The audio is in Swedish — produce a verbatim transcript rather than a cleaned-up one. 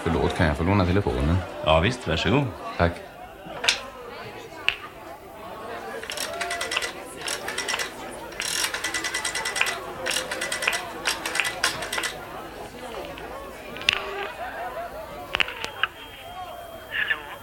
Förlåt, kan jag få låna telefonen? Ja visst, varsågod. Tack.